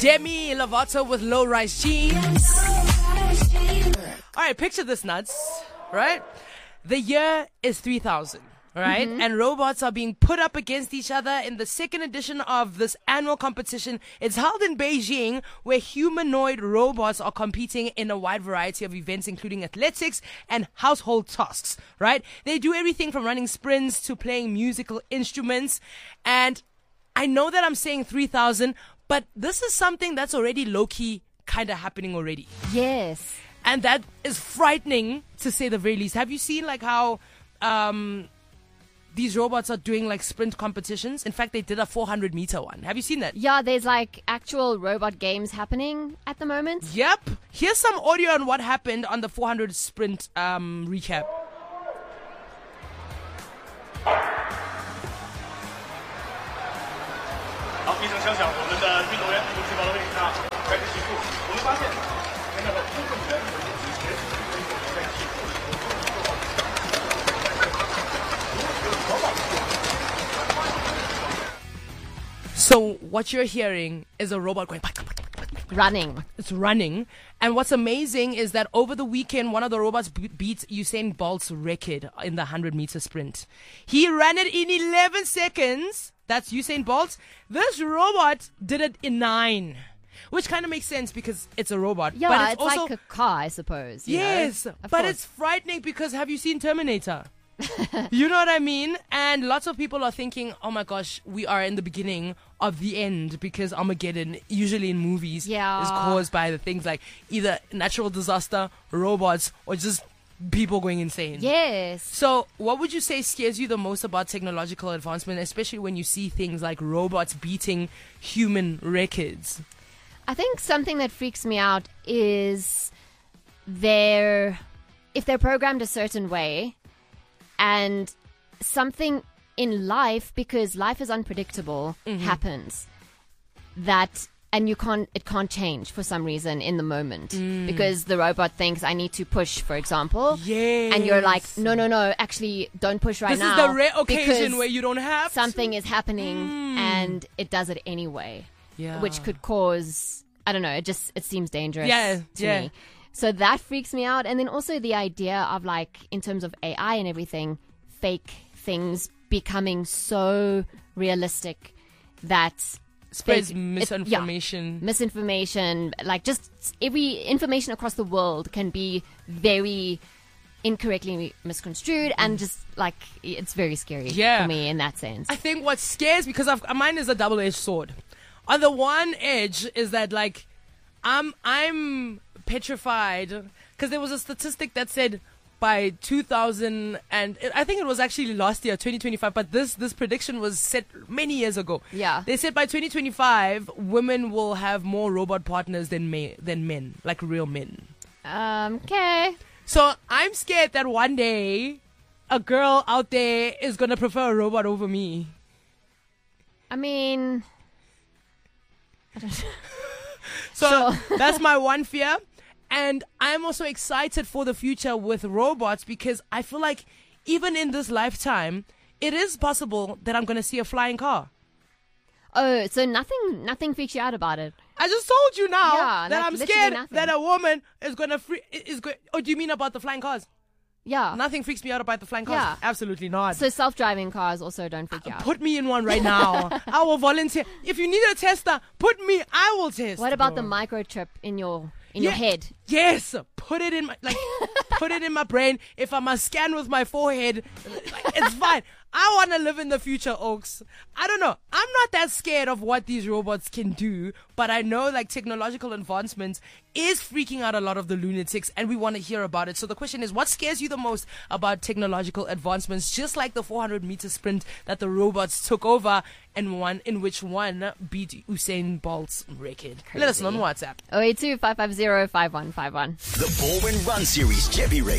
Demi Lovato with Low Rise Jeans. All right, picture this, nuts, right? The year is 3000. Right? Mm-hmm. And robots are being put up against each other in the second edition of this annual competition. It's held in Beijing, where humanoid robots are competing in a wide variety of events, including athletics and household tasks, right? They do everything from running sprints to playing musical instruments. And I know that I'm saying 3000, but this is something that's already low-key kind of happening already. Yes. And that is frightening, to say the very least. Have you seen like how these robots are doing like sprint competitions? In fact, they did a 400-meter one. Have you seen that? Yeah, there's like actual robot games happening at the moment. Yep. Here's some audio on what happened on the 400 sprint recap. So what you're hearing is a robot going running. It's running. And what's amazing is that over the weekend, one of the robots beat Usain Bolt's record in the 100-meter sprint. He ran it in 11 seconds. That's Usain Bolt. This robot did it in 9. Which kind of makes sense because it's a robot. Yeah, but it's also like a car, I suppose. Yes, but it's frightening because have you seen Terminator? You know what I mean? And lots of people are thinking, oh my gosh, we are in the beginning of the end, because Armageddon, usually in movies, is caused by the things like either natural disaster, robots, or just people going insane. Yes. So what would you say scares you the most about technological advancement, especially when you see things like robots beating human records? I think something that freaks me out is if they're programmed a certain way, and something in life, because life is unpredictable, happens, and it can't change for some reason in the moment, because the robot thinks I need to push, for example. Yes. And you're like, no, actually don't push right now. This is the rare occasion where you don't have something is happening and it does it anyway. Yeah. Which could cause, I don't know, it seems dangerous to me. So that freaks me out. And then also the idea of, like, in terms of AI and everything, fake things becoming so realistic that spreads misinformation. Misinformation, like just every information across the world can be very incorrectly misconstrued, and just like it's very scary for me in that sense. I think what scares me, because mine is a double-edged sword. On the one edge is that like I'm petrified because there was a statistic that said by 2000, and I think it was actually last year, 2025, but this prediction was set many years ago. Yeah. They said by 2025, women will have more robot partners than men, like real men. Okay. So I'm scared that one day a girl out there is going to prefer a robot over me. I mean, I don't know. So that's my one fear. And I'm also excited for the future with robots, because I feel like even in this lifetime, it is possible that I'm going to see a flying car. Oh, so nothing freaks you out about it? I just told you now that like I'm scared nothing. that a woman is going to Oh, do you mean about the flying cars? Yeah. Nothing freaks me out about the flying cars? Yeah. Absolutely not. So self-driving cars also don't freak you out? Put me in one right now. I will volunteer. If you need a tester, put me. I will test. What about the microchip in your head? Yes, put it in my brain. If I must scan with my forehead, it's fine. I want to live in the future, Oaks. I don't know. I'm not that scared of what these robots can do, but I know like technological advancements is freaking out a lot of the lunatics, and we want to hear about it. So the question is, what scares you the most about technological advancements, just like the 400-meter sprint that the robots took over, and in which one beat Usain Bolt's record? Crazy. Let us know on WhatsApp. 082-550-5151. The Baldwin Run Series, Jeppy Ray.